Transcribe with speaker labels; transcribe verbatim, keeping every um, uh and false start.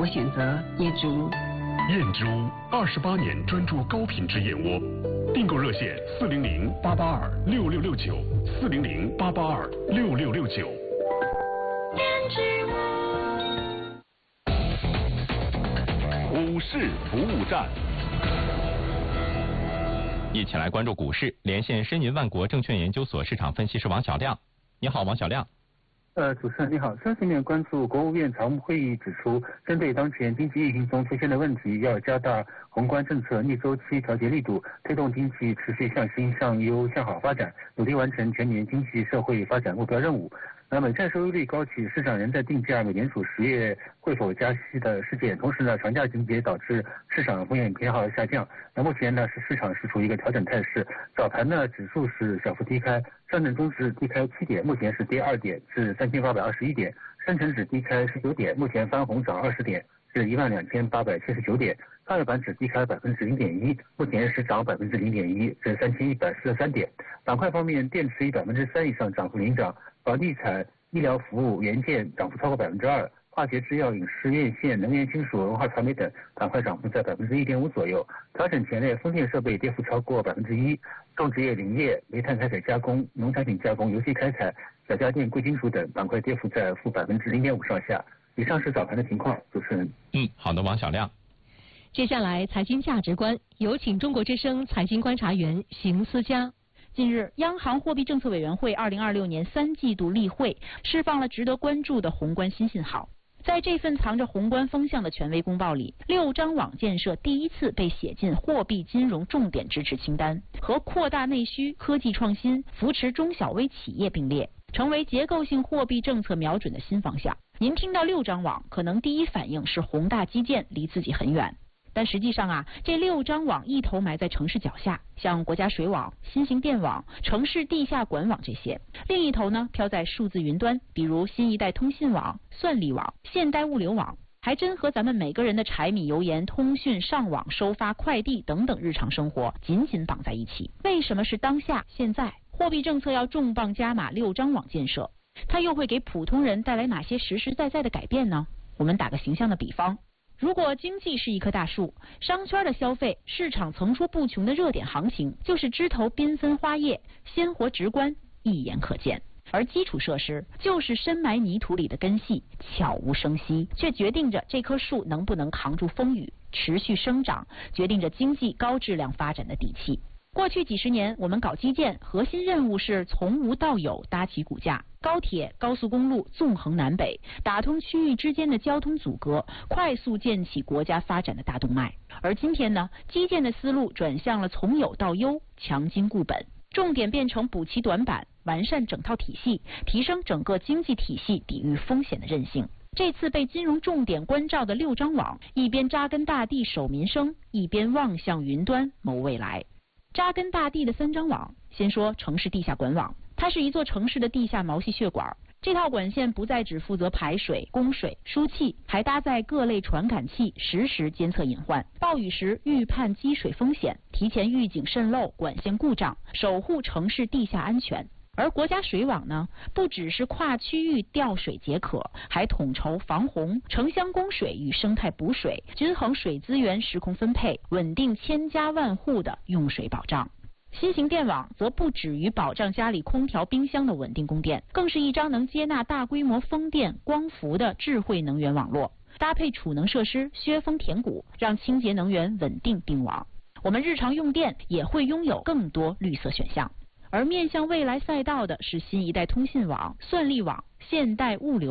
Speaker 1: 我选择燕珠。
Speaker 2: 燕珠二十八年专注高品质燕窝，订购热线四零零八八二六六六九四零零八八二六六六九。
Speaker 3: 燕之屋，股市服务站。
Speaker 4: 一起来关注股市，连线申银万国证券研究所市场分析师王小亮。你好，王小亮。
Speaker 5: 呃，主持人你好，消息面关注国务院常务会议指出，针对当前经济运行中出现的问题，要加大宏观政策逆周期调节力度，推动经济持续向新、向优、向好发展，努力完成全年经济社会发展目标任务。那美债收益率高企，市场仍在定价美联储十月会否加息的事件，同时呢，长假情节导致市场风险偏好下降。那目前呢，是市场是处于一个调整态势。早盘呢，指数是小幅低开，上证综指低开七点，目前是跌二点，至三千八百二十一点；深成指低开十九点，目前翻红涨二十点，是一万两千八百七十九点。创业板指低开百分之零点一，目前是涨百分之零点一，至三千一百四十三点。板块方面，电池以百分之三以上涨幅领涨。房地产、医疗服务、元件涨幅超过百分之二，化学制药、影视院线、能源金属、文化传媒等板块涨幅在百分之一点五左右。调整前列，风电设备跌幅超过百分之一，种植业、林业、煤炭开采加工、农产品加工、游戏开采、小家电、贵金属等板块跌幅在负百分之零点五上下。以上是早盘的情况，主持人。
Speaker 4: 嗯，好的，王小亮。
Speaker 6: 接下来财经价值观，有请中国之声财经观察员邢思佳。近日，央行货币政策委员会二零二六年三季度例会释放了值得关注的宏观新信号。在这份藏着宏观风向的权威公报里，六张网建设第一次被写进货币金融重点支持清单，和扩大内需、科技创新、扶持中小微企业并列，成为结构性货币政策瞄准的新方向。您听到六张网，可能第一反应是宏大基建离自己很远。但实际上啊，这六张网一头埋在城市脚下，像国家水网、新型电网、城市地下管网这些；另一头呢，飘在数字云端，比如新一代通信网、算力网、现代物流网，还真和咱们每个人的柴米油盐、通讯、上网、收发、快递等等日常生活紧紧绑在一起。为什么是当下现在货币政策要重磅加码六张网建设？它又会给普通人带来哪些实实在在的改变呢？我们打个形象的比方。如果经济是一棵大树，商圈的消费、市场层出不穷的热点行情，就是枝头缤纷花叶，鲜活直观，一眼可见。而基础设施就是深埋泥土里的根系，悄无声息，却决定着这棵树能不能扛住风雨，持续生长，决定着经济高质量发展的底气。过去几十年，我们搞基建，核心任务是从无到有搭起骨架，高铁、高速公路纵横南北，打通区域之间的交通阻隔，快速建起国家发展的大动脉。而今天呢，基建的思路转向了从有到优，强筋固本，重点变成补齐短板，完善整套体系，提升整个经济体系抵御风险的韧性。这次被金融重点关照的六张网，一边扎根大地守民生，一边望向云端谋未来。扎根大地的三张网，先说城市地下管网，它是一座城市的地下毛细血管。这套管线不再只负责排水、供水、输气，还搭载各类传感器，实时监测隐患，暴雨时预判积水风险，提前预警渗漏、管线故障，守护城市地下安全。而国家水网呢，不只是跨区域调水解渴，还统筹防洪、城乡供水与生态补水，均衡水资源时空分配，稳定千家万户的用水保障。新型电网则不止于保障家里空调冰箱的稳定供电，更是一张能接纳大规模风电、光伏的智慧能源网络，搭配储能设施削峰填谷，让清洁能源稳定并网。我们日常用电也会拥有更多绿色选项。而面向未来赛道的是新一代通信网、算力网、现代物流